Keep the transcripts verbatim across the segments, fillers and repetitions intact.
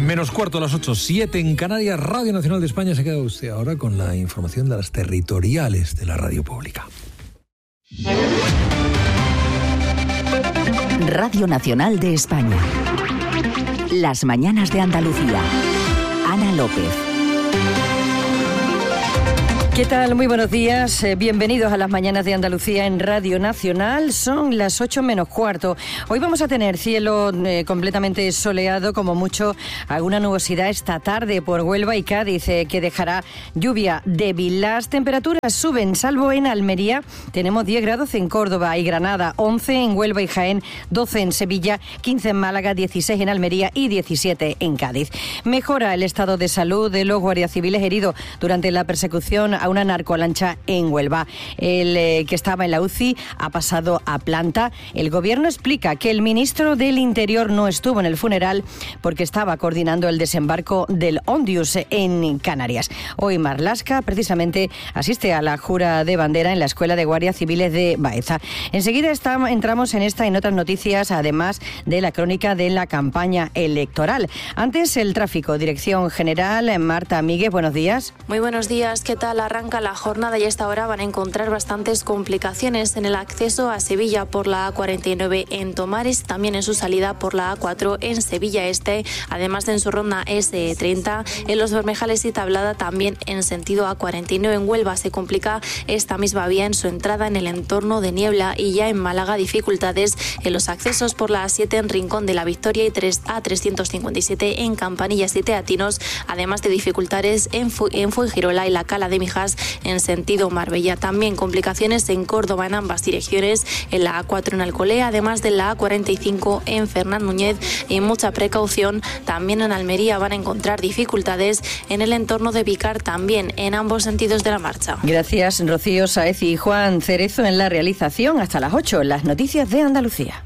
Menos cuarto a las ocho, siete en Canarias. Radio Nacional de España. Se queda usted ahora con la información de las territoriales de la radio pública. Radio Nacional de España. Las mañanas de Andalucía. Ana López. ¿Qué tal? Muy buenos días. Eh, bienvenidos a las mañanas de Andalucía en Radio Nacional. Son las ocho menos cuarto. Hoy vamos a tener cielo eh, completamente soleado, como mucho alguna nubosidad esta tarde por Huelva y Cádiz, eh, que dejará lluvia débil. Las temperaturas suben, salvo en Almería. Tenemos diez grados en Córdoba y Granada, once en Huelva y Jaén, doce en Sevilla, quince en Málaga, dieciséis en Almería y diecisiete en Cádiz. Mejora el estado de salud de los guardias civiles heridos durante la persecución a una narcolancha en Huelva. El eh, que estaba en la U C I ha pasado a planta. El gobierno explica que el ministro del Interior no estuvo en el funeral porque estaba coordinando el desembarco del Ondius en Canarias. Hoy Marlaska precisamente asiste a la jura de bandera en la Escuela de Guardias Civiles de Baeza. Enseguida está, entramos en esta y en otras noticias, además de la crónica de la campaña electoral. Antes, el tráfico. Dirección General, Marta Míguez, buenos días. Muy buenos días. ¿Qué tal? Arranca la jornada y a esta hora van a encontrar bastantes complicaciones en el acceso a Sevilla por la A cuarenta y nueve en Tomares, también en su salida por la A cuatro en Sevilla Este, además de en su ronda ese treinta, en Los Bermejales y Tablada, también en sentido A cuarenta y nueve. En Huelva se complica esta misma vía en su entrada en el entorno de Niebla, y ya en Málaga dificultades en los accesos por la A siete en Rincón de la Victoria y A trescientos cincuenta y siete en Campanillas y Teatinos, además de dificultades en, Fu- en Fuengirola y la Cala de Mijas en sentido Marbella. También complicaciones en Córdoba en ambas direcciones, en la A cuatro en Alcolea, además de la A cuarenta y cinco en Fernán Núñez, y mucha precaución también en Almería. Van a encontrar dificultades en el entorno de Vicar, también en ambos sentidos de la marcha. Gracias, Rocío Sáez y Juan Cerezo en la realización. Hasta las ocho, las noticias de Andalucía.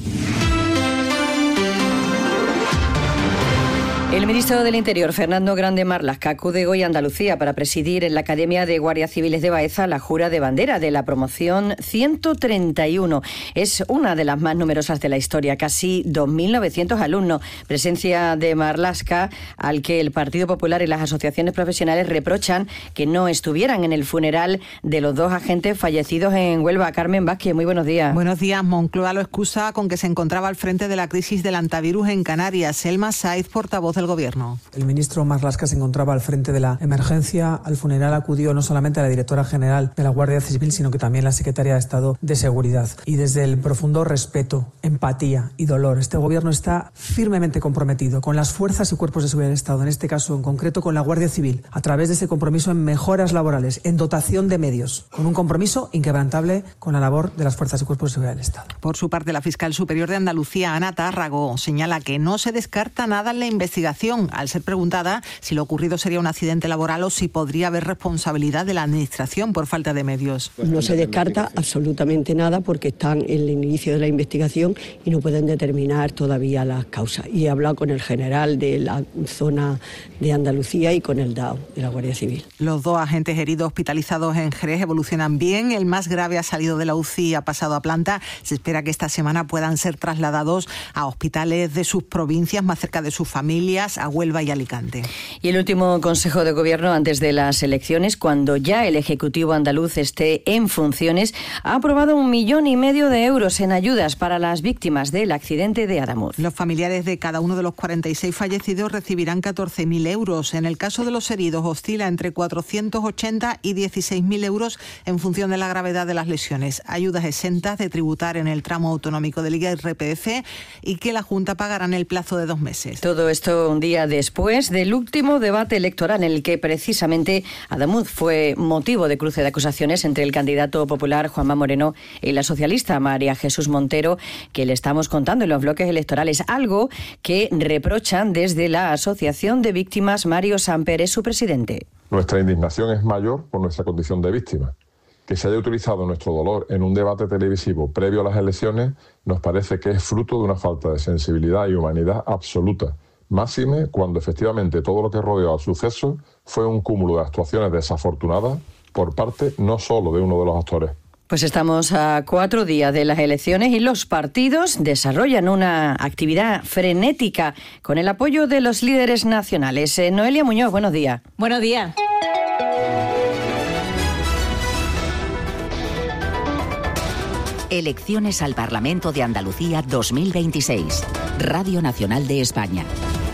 El ministro del Interior, Fernando Grande Marlaska, acude hoy a Andalucía para presidir en la Academia de Guardias Civiles de Baeza la jura de bandera de la promoción ciento treinta y uno. Es una de las más numerosas de la historia, casi dos mil novecientos alumnos. Presencia de Marlaska, al que el Partido Popular y las asociaciones profesionales reprochan que no estuvieran en el funeral de los dos agentes fallecidos en Huelva. Carmen Vázquez, muy buenos días. Buenos días. Moncloa lo excusa con que se encontraba al frente de la crisis del antivirus en Canarias. Selma Saiz, portavoz del Gobierno. El ministro Marlaska se encontraba al frente de la emergencia. Al funeral acudió no solamente la directora general de la Guardia Civil, sino que también la secretaria de Estado de Seguridad. Y desde el profundo respeto, empatía y dolor, este Gobierno está firmemente comprometido con las fuerzas y cuerpos de seguridad del Estado, en este caso en concreto con la Guardia Civil, a través de ese compromiso en mejoras laborales, en dotación de medios, con un compromiso inquebrantable con la labor de las fuerzas y cuerpos de seguridad del Estado. Por su parte, la fiscal superior de Andalucía, Ana Tárrago, señala que no se descarta nada en la investigación, al ser preguntada si lo ocurrido sería un accidente laboral o si podría haber responsabilidad de la Administración por falta de medios. No se descarta absolutamente nada porque están en el inicio de la investigación y no pueden determinar todavía las causas. Y he hablado con el general de la zona de Andalucía y con el D A O, de la Guardia Civil. Los dos agentes heridos hospitalizados en Jerez evolucionan bien. El más grave ha salido de la U C I y ha pasado a planta. Se espera que esta semana puedan ser trasladados a hospitales de sus provincias más cerca de sus familias, a Huelva y Alicante. Y el último Consejo de Gobierno antes de las elecciones, cuando ya el Ejecutivo andaluz esté en funciones, ha aprobado un millón y medio de euros en ayudas para las víctimas del accidente de Adamuz. Los familiares de cada uno de los cuarenta y seis fallecidos recibirán catorce mil euros. En el caso de los heridos oscila entre cuatrocientos ochenta y dieciséis mil euros en función de la gravedad de las lesiones. Ayudas exentas de tributar en el tramo autonómico del I R P F y que la Junta pagará en el plazo de dos meses. Todo esto un día después del último debate electoral en el que precisamente Adamuz fue motivo de cruce de acusaciones entre el candidato popular Juanma Moreno y la socialista María Jesús Montero, que le estamos contando en los bloques electorales, algo que reprochan desde la Asociación de Víctimas. Mario Samper es su presidente. Nuestra indignación es mayor por nuestra condición de víctima. Que se haya utilizado nuestro dolor en un debate televisivo previo a las elecciones nos parece que es fruto de una falta de sensibilidad y humanidad absoluta. Máxime cuando efectivamente todo lo que rodeó al suceso fue un cúmulo de actuaciones desafortunadas por parte no solo de uno de los actores, Pues estamos a cuatro días de las elecciones y los partidos desarrollan una actividad frenética con el apoyo de los líderes nacionales. Eh, Noelia Muñoz, buenos días. Buenos días. Elecciones al Parlamento de Andalucía dos mil veintiséis. Radio Nacional de España.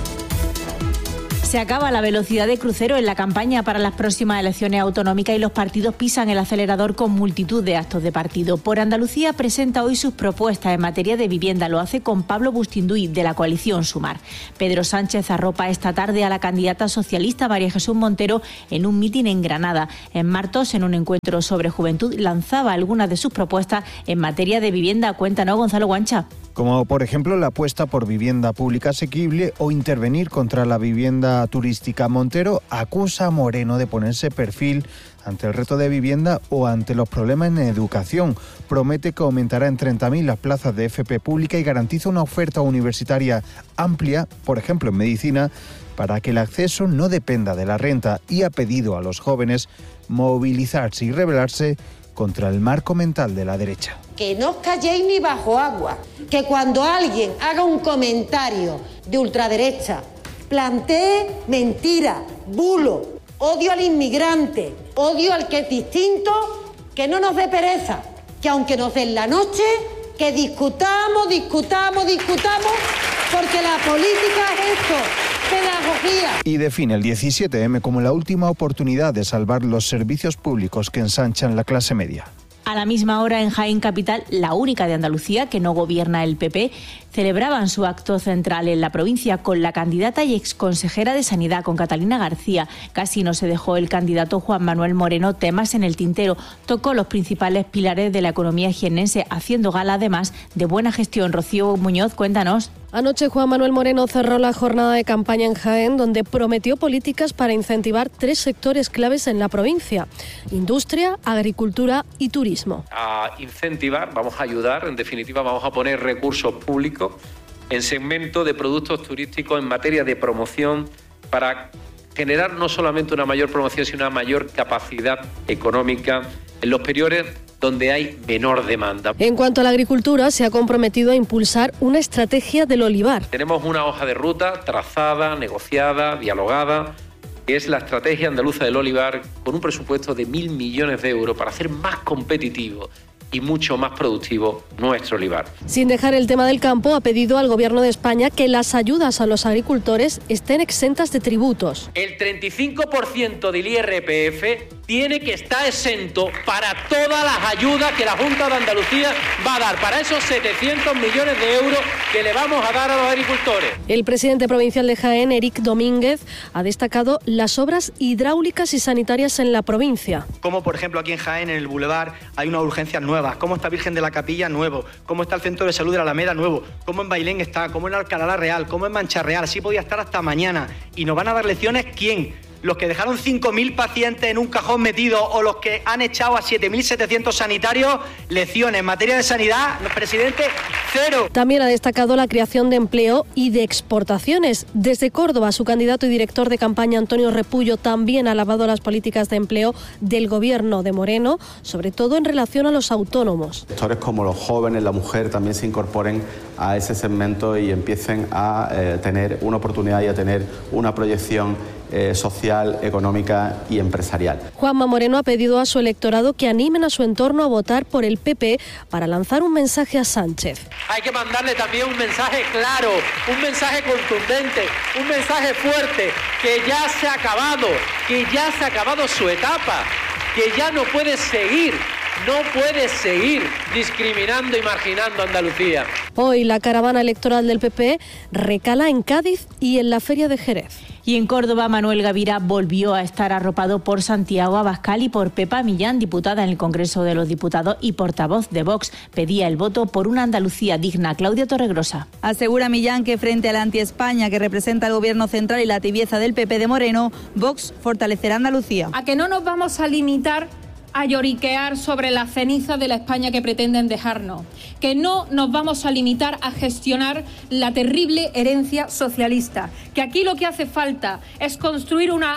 Se acaba la velocidad de crucero en la campaña para las próximas elecciones autonómicas y los partidos pisan el acelerador con multitud de actos de partido. Por Andalucía presenta hoy sus propuestas en materia de vivienda. Lo hace con Pablo Bustinduy, de la coalición Sumar. Pedro Sánchez arropa esta tarde a la candidata socialista María Jesús Montero en un mitin en Granada. En Martos, en un encuentro sobre juventud, lanzaba algunas de sus propuestas en materia de vivienda. Cuéntanos, Gonzalo Guancha. Como por ejemplo la apuesta por vivienda pública asequible o intervenir contra la vivienda turística. Montero acusa a Moreno de ponerse perfil ante el reto de vivienda o ante los problemas en educación. Promete que aumentará en treinta mil las plazas de F P pública y garantiza una oferta universitaria amplia, por ejemplo en medicina, para que el acceso no dependa de la renta, y ha pedido a los jóvenes movilizarse y rebelarse contra el marco mental de la derecha. Que no os calléis ni bajo agua, que cuando alguien haga un comentario de ultraderecha, plantee mentira, bulo, odio al inmigrante, odio al que es distinto, que no nos dé pereza, que aunque nos den la noche, que discutamos, discutamos, discutamos, porque la política es esto, pedagogía. Y define el diecisiete eme como la última oportunidad de salvar los servicios públicos que ensanchan la clase media. A la misma hora, en Jaén Capital, la única de Andalucía que no gobierna el P P, celebraban su acto central en la provincia con la candidata y exconsejera de Sanidad, con Catalina García. Casi no se dejó el candidato Juan Manuel Moreno temas en el tintero. Tocó los principales pilares de la economía jiennense, haciendo gala además de buena gestión. Rocío Muñoz, cuéntanos. Anoche Juan Manuel Moreno cerró la jornada de campaña en Jaén, donde prometió políticas para incentivar tres sectores claves en la provincia: industria, agricultura y turismo. A incentivar, vamos a ayudar, en definitiva vamos a poner recursos públicos en segmento de productos turísticos en materia de promoción para generar no solamente una mayor promoción, sino una mayor capacidad económica en los periodos donde hay menor demanda. En cuanto a la agricultura, se ha comprometido a impulsar una estrategia del olivar. Tenemos una hoja de ruta trazada, negociada, dialogada, que es la estrategia andaluza del olivar, con un presupuesto de mil millones de euros para hacer más competitivo y mucho más productivo nuestro olivar. Sin dejar el tema del campo, ha pedido al Gobierno de España que las ayudas a los agricultores estén exentas de tributos. El treinta y cinco por ciento del I R P F tiene que estar exento para todas las ayudas que la Junta de Andalucía va a dar, para esos setecientos millones de euros que le vamos a dar a los agricultores. El presidente provincial de Jaén, Eric Domínguez, ha destacado las obras hidráulicas y sanitarias en la provincia. Como por ejemplo aquí en Jaén, en el Boulevard, hay unas urgencias nuevas. Cómo está Virgen de la Capilla, nuevo. Cómo está el Centro de Salud de la Alameda, nuevo. Cómo en Bailén está, cómo en Alcalá Real, cómo en Mancha Real. Así podía estar hasta mañana. Y nos van a dar lecciones, ¿quién? Los que dejaron cinco mil pacientes en un cajón metido o los que han echado a siete mil setecientos sanitarios. Lecciones en materia de sanidad, presidente, cero. También ha destacado la creación de empleo y de exportaciones. Desde Córdoba, su candidato y director de campaña, Antonio Repullo, también ha alabado las políticas de empleo del gobierno de Moreno, sobre todo en relación a los autónomos. Sectores como los jóvenes, la mujer, también se incorporen a ese segmento y empiecen a eh, tener una oportunidad y a tener una proyección Eh, social, económica y empresarial. Juanma Moreno ha pedido a su electorado que animen a su entorno a votar por el P P para lanzar un mensaje a Sánchez. Hay que mandarle también un mensaje claro, un mensaje contundente, un mensaje fuerte, que ya se ha acabado, que ya se ha acabado su etapa, que ya no puede seguir. No puede seguir discriminando y marginando a Andalucía. Hoy la caravana electoral del P P recala en Cádiz y en la Feria de Jerez. Y en Córdoba, Manuel Gavira volvió a estar arropado por Santiago Abascal y por Pepa Millán, diputada en el Congreso de los Diputados y portavoz de Vox. Pedía el voto por una Andalucía digna. Claudia Torregrosa. Asegura Millán que frente a la anti-España que representa el Gobierno central y la tibieza del P P de Moreno, Vox fortalecerá Andalucía. A que no nos vamos a limitar a lloriquear sobre la ceniza de la España que pretenden dejarnos, que no nos vamos a limitar a gestionar la terrible herencia socialista, que aquí lo que hace falta es construir una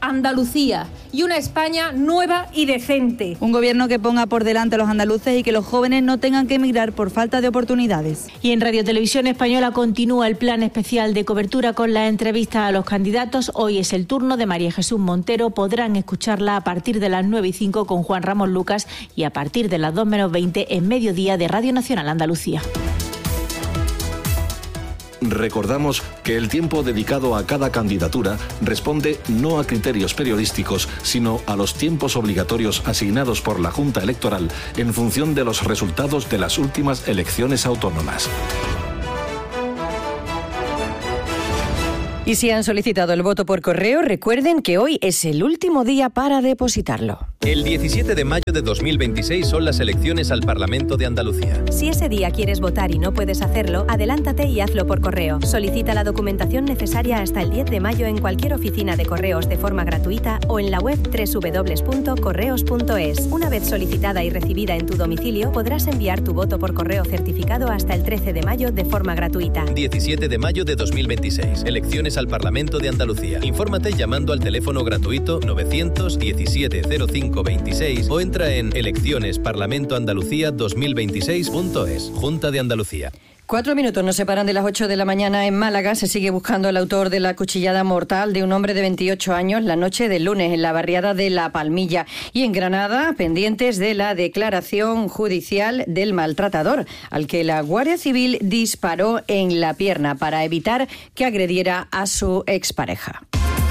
Andalucía y una España nueva y decente. Un gobierno que ponga por delante a los andaluces y que los jóvenes no tengan que emigrar por falta de oportunidades. Y en Radio Televisión Española continúa el plan especial de cobertura con la entrevista a los candidatos. Hoy es el turno de María Jesús Montero. Podrán escucharla a partir de las nueve y cinco con Juan Ramón Lucas y a partir de las dos menos veinte en Mediodía de Radio Nacional Andalucía. Recordamos que el tiempo dedicado a cada candidatura responde no a criterios periodísticos, sino a los tiempos obligatorios asignados por la Junta Electoral en función de los resultados de las últimas elecciones autónomas. Y si han solicitado el voto por correo, recuerden que hoy es el último día para depositarlo. El diecisiete de mayo de dos mil veintiséis son las elecciones al Parlamento de Andalucía. Si ese día quieres votar y no puedes hacerlo, adelántate y hazlo por correo. Solicita la documentación necesaria hasta el diez de mayo en cualquier oficina de correos de forma gratuita o en la web doble u doble u doble u punto correos punto es. Una vez solicitada y recibida en tu domicilio, podrás enviar tu voto por correo certificado hasta el trece de mayo de forma gratuita. diecisiete de mayo de dos mil veintiséis. Elecciones al Parlamento de Andalucía. Infórmate llamando al teléfono gratuito nueve diecisiete cero cinco veintiséis o entra en elecciones parlamento andalucía dos mil veintiséis punto es. Junta de Andalucía. Cuatro minutos nos separan de las ocho de la mañana en Málaga. Se sigue buscando al autor de la cuchillada mortal de un hombre de veintiocho años la noche del lunes en la barriada de La Palmilla. Y en Granada, pendientes de la declaración judicial del maltratador, al que la Guardia Civil disparó en la pierna para evitar que agrediera a su expareja.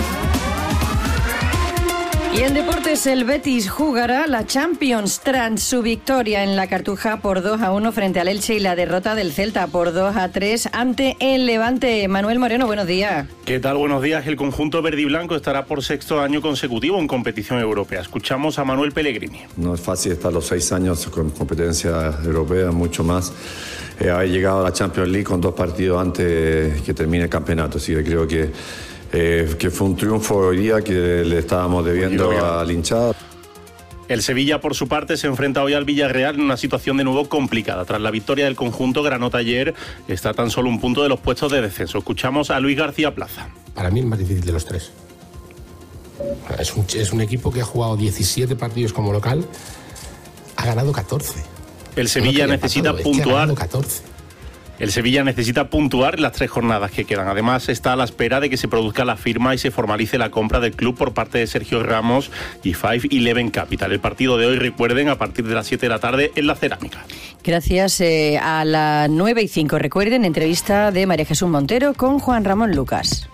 Y en deportes, el Betis jugará la Champions tras su victoria en la Cartuja por dos a uno frente al Elche y la derrota del Celta por dos a tres ante el Levante. Manuel Moreno, buenos días. ¿Qué tal? Buenos días. El conjunto verde y blanco estará por sexto año consecutivo en competición europea. Escuchamos a Manuel Pellegrini. No es fácil estar los seis años con competencia europea, mucho más. Eh, haber llegado a la Champions League con dos partidos antes que termine el campeonato. Así que creo que Eh, que fue un triunfo hoy día que le estábamos debiendo a la hinchada. El Sevilla, por su parte, se enfrenta hoy al Villarreal en una situación de nuevo complicada. Tras la victoria del conjunto granota ayer, está a tan solo un punto de los puestos de descenso. Escuchamos a Luis García Plaza. Para mí el más difícil de los tres. Es un, es un equipo que ha jugado diecisiete partidos como local, ha ganado catorce. El Sevilla no necesita pasado, puntuar. Es que ha catorce. El Sevilla necesita puntuar las tres jornadas que quedan. Además, está a la espera de que se produzca la firma y se formalice la compra del club por parte de Sergio Ramos y Five Eleven Capital. El partido de hoy, recuerden, a partir de las siete de la tarde en la Cerámica. Gracias. Eh, a las nueve y cinco, recuerden, entrevista de María Jesús Montero con Juan Ramón Lucas.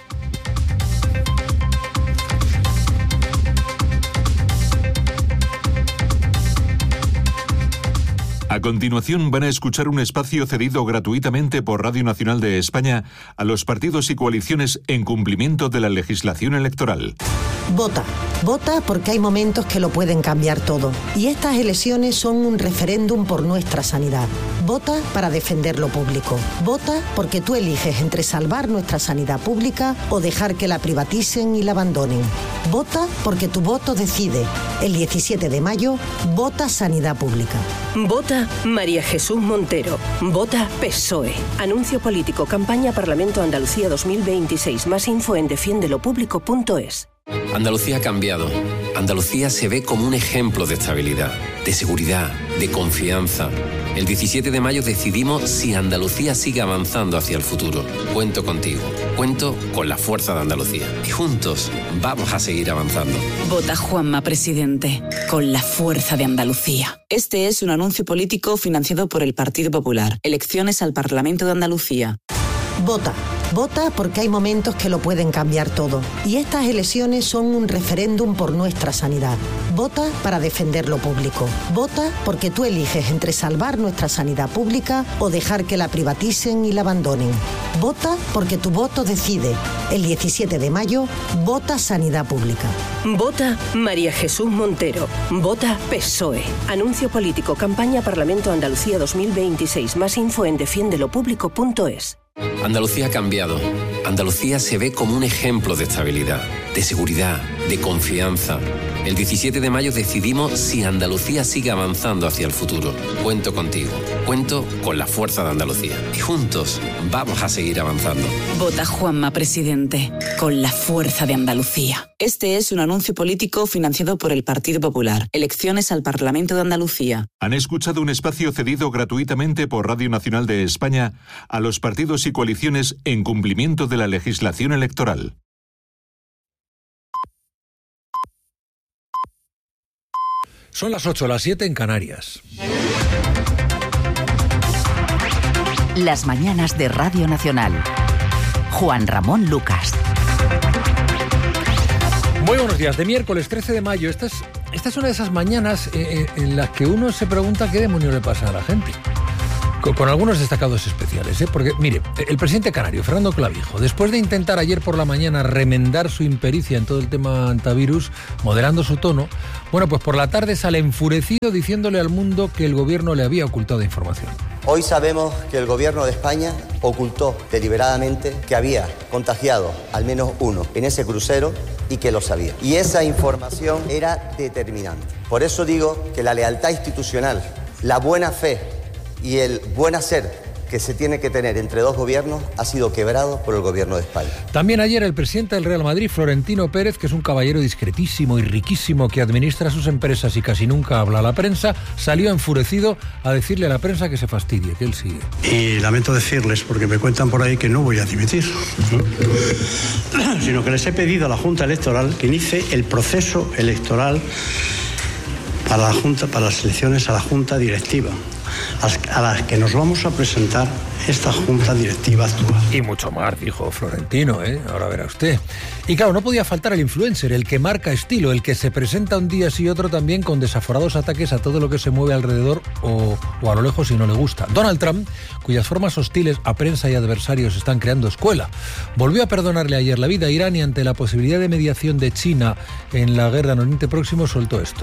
A continuación van a escuchar un espacio cedido gratuitamente por Radio Nacional de España a los partidos y coaliciones en cumplimiento de la legislación electoral. Vota. Vota porque hay momentos que lo pueden cambiar todo. Y estas elecciones son un referéndum por nuestra sanidad. Vota para defender lo público. Vota porque tú eliges entre salvar nuestra sanidad pública o dejar que la privaticen y la abandonen. Vota porque tu voto decide. El diecisiete de mayo, vota sanidad pública. Vota María Jesús Montero. Vota P S O E. Anuncio político. Campaña Parlamento Andalucía dos mil veintiséis. Más info en defiendelo público punto es. Andalucía ha cambiado. Andalucía se ve como un ejemplo de estabilidad, de seguridad, de confianza. El diecisiete de mayo decidimos si Andalucía sigue avanzando hacia el futuro. Cuento contigo. Cuento con la fuerza de Andalucía. Y juntos vamos a seguir avanzando. Vota Juanma Presidente, con la fuerza de Andalucía. Este es un anuncio político financiado por el Partido Popular. Elecciones al Parlamento de Andalucía. Vota. Vota porque hay momentos que lo pueden cambiar todo. Y estas elecciones son un referéndum por nuestra sanidad. Vota para defender lo público. Vota porque tú eliges entre salvar nuestra sanidad pública o dejar que la privaticen y la abandonen. Vota porque tu voto decide. El diecisiete de mayo, vota sanidad pública. Vota María Jesús Montero. Vota P S O E. Anuncio político. Campaña Parlamento Andalucía dos mil veintiséis. Más info en defiendelo público punto es. Andalucía ha cambiado. Andalucía se ve como un ejemplo de estabilidad, de seguridad, de confianza. El diecisiete de mayo decidimos si Andalucía sigue avanzando hacia el futuro. Cuento contigo. Cuento con la fuerza de Andalucía. Y juntos vamos a seguir avanzando. Vota Juanma Presidente, con la fuerza de Andalucía. Este es un anuncio político financiado por el Partido Popular. Elecciones al Parlamento de Andalucía. Han escuchado un espacio cedido gratuitamente por Radio Nacional de España a los partidos y coaliciones en cumplimiento de la legislación electoral. Son las ocho, las siete en Canarias. Las mañanas de Radio Nacional. Juan Ramón Lucas. Muy buenos días. De miércoles trece de mayo. Esta es, esta es una de esas mañanas eh, en las que uno se pregunta qué demonios le pasa a la gente. Con, con algunos destacados especiales, ¿eh? Porque, mire, el presidente canario, Fernando Clavijo, después de intentar ayer por la mañana remendar su impericia en todo el tema antivirus, moderando su tono, bueno, pues por la tarde sale enfurecido diciéndole al mundo que el gobierno le había ocultado información. Hoy sabemos que el gobierno de España ocultó deliberadamente que había contagiado al menos uno en ese crucero y que lo sabía. Y esa información era determinante. Por eso digo que la lealtad institucional, la buena fe y el buen hacer que se tiene que tener entre dos gobiernos ha sido quebrado por el gobierno de España. También ayer el presidente del Real Madrid, Florentino Pérez, que es un caballero discretísimo y riquísimo que administra sus empresas y casi nunca habla a la prensa, salió enfurecido a decirle a la prensa que se fastidie, que él sigue. Y lamento decirles, porque me cuentan por ahí que no voy a dimitir, ¿no? Sino que les he pedido a la Junta Electoral que inicie el proceso electoral para la Junta, para las elecciones a la Junta Directiva, a las que nos vamos a presentar esta Junta Directiva actual. Y mucho más, dijo Florentino, ¿eh? Ahora verá usted. Y claro, no podía faltar el influencer, el que marca estilo, el que se presenta un día sí y otro también con desaforados ataques a todo lo que se mueve alrededor o, o a lo lejos si no le gusta. Donald Trump, cuyas formas hostiles a prensa y adversarios están creando escuela, volvió a perdonarle ayer la vida a Irán y ante la posibilidad de mediación de China en la guerra en Oriente Próximo soltó esto.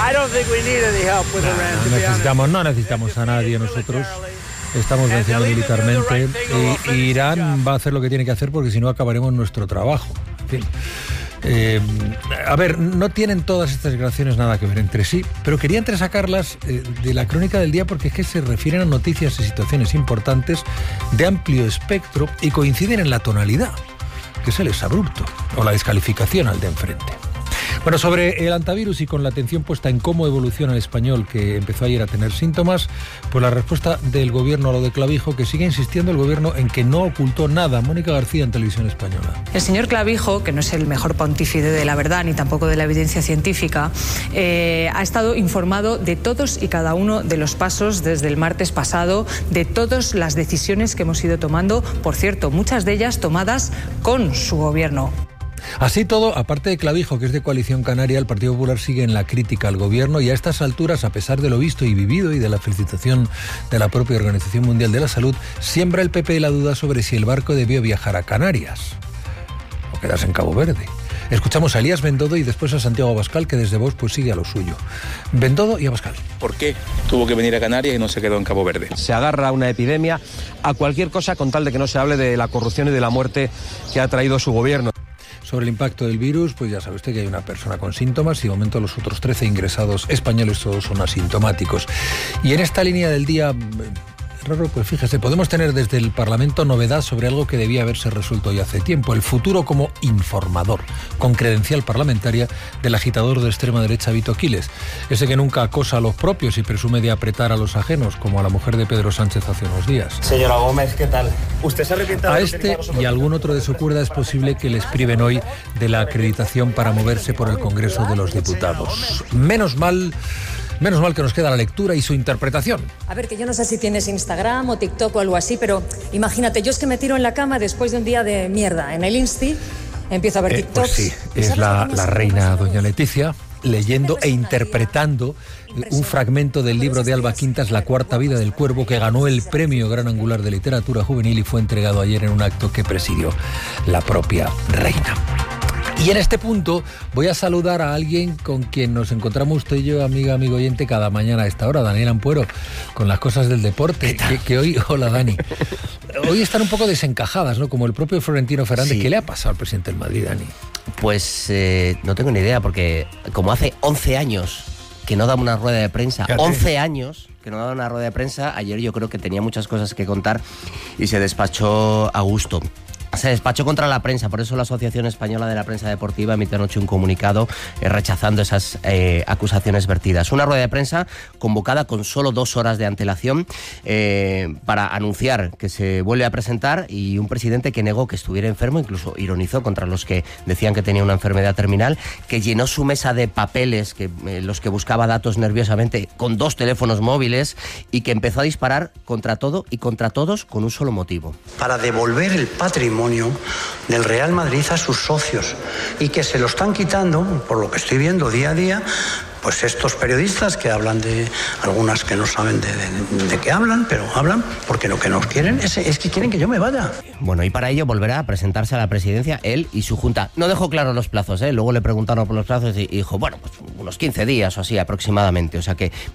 No necesitamos, no necesitamos a nadie nosotros. Estamos venciendo militarmente y Irán va a hacer lo que tiene que hacer porque si no acabaremos nuestro trabajo. En fin. Eh, a ver, no tienen todas estas declaraciones nada que ver entre sí, pero quería entresacarlas eh, de la crónica del día porque es que se refieren a noticias y situaciones importantes de amplio espectro y coinciden en la tonalidad, que es el exabrupto o la descalificación al de enfrente. Bueno, sobre el antivirus y con la atención puesta en cómo evoluciona el español que empezó ayer a tener síntomas, pues la respuesta del gobierno a lo de Clavijo, que sigue insistiendo el gobierno en que no ocultó nada. Mónica García en Televisión Española. El señor Clavijo, que no es el mejor pontífice de la verdad ni tampoco de la evidencia científica, eh, ha estado informado de todos y cada uno de los pasos desde el martes pasado, de todas las decisiones que hemos ido tomando, por cierto, muchas de ellas tomadas con su gobierno. Así todo, aparte de Clavijo, que es de Coalición Canaria, el Partido Popular sigue en la crítica al gobierno y a estas alturas, a pesar de lo visto y vivido y de la felicitación de la propia Organización Mundial de la Salud, siembra el P P la duda sobre si el barco debió viajar a Canarias o quedarse en Cabo Verde. Escuchamos a Elías Bendodo y después a Santiago Abascal, que desde Vox pues sigue a lo suyo. Bendodo y Abascal. ¿Por qué tuvo que venir a Canarias y no se quedó en Cabo Verde? Se agarra a una epidemia, a cualquier cosa con tal de que no se hable de la corrupción y de la muerte que ha traído su gobierno. Sobre el impacto del virus, pues ya sabe usted que hay una persona con síntomas y de momento los otros trece ingresados españoles todos son asintomáticos. Y en esta línea del día, raro, pues fíjese, podemos tener desde el Parlamento novedad sobre algo que debía haberse resuelto ya hace tiempo, el futuro como informador, con credencial parlamentaria del agitador de extrema derecha Vito Quiles, ese que nunca acosa a los propios y presume de apretar a los ajenos, como a la mujer de Pedro Sánchez hace unos días. Señora Gómez, ¿qué tal? ¿Usted se arrepiente? A este y a algún otro de su cuerda es posible que les priven hoy de la acreditación para moverse por el Congreso de los Diputados. Menos mal... Menos mal que nos queda la lectura y su interpretación. A ver, que yo no sé si tienes Instagram o TikTok o algo así, pero imagínate, yo es que me tiro en la cama después de un día de mierda en el Insti, empiezo a ver eh, TikToks. Pues sí, es la, la reina doña Leticia leyendo e interpretando un fragmento del libro de Alba Quintas, La cuarta vida del cuervo, que ganó el Premio Gran Angular de Literatura Juvenil y fue entregado ayer en un acto que presidió la propia reina. Y en este punto voy a saludar a alguien con quien nos encontramos usted y yo, amiga, amigo oyente, cada mañana a esta hora, Daniel Ampuero, con las cosas del deporte, que, que hoy, hola Dani, hoy están un poco desencajadas, ¿no? Como el propio Florentino Fernández. Sí. ¿Qué le ha pasado al presidente del Madrid, Dani? Pues eh, no tengo ni idea, porque como hace once años que no daba una rueda de prensa, Fíjate. once años que no daba una rueda de prensa, ayer yo creo que tenía muchas cosas que contar y se despachó a gusto. Se despachó contra la prensa, por eso la Asociación Española de la Prensa Deportiva emite anoche un comunicado eh, rechazando esas eh, acusaciones vertidas. Una rueda de prensa convocada con solo dos horas de antelación eh, para anunciar que se vuelve a presentar, y un presidente que negó que estuviera enfermo, incluso ironizó contra los que decían que tenía una enfermedad terminal, que llenó su mesa de papeles, que eh, los que buscaba datos nerviosamente, con dos teléfonos móviles, y que empezó a disparar contra todo y contra todos con un solo motivo. Para devolver el patrimonio del Real Madrid a sus socios, y que se lo están quitando, por lo que estoy viendo día a día, pues estos periodistas que hablan de, algunas que no saben de, de, de qué hablan, pero hablan porque lo que nos quieren es, es que quieren que yo me vaya. Bueno, y para ello volverá a presentarse a la presidencia él y su junta. No dejó claros los plazos, ¿eh? Luego le preguntaron por los plazos y dijo, bueno, pues unos quince días o así aproximadamente. O sea que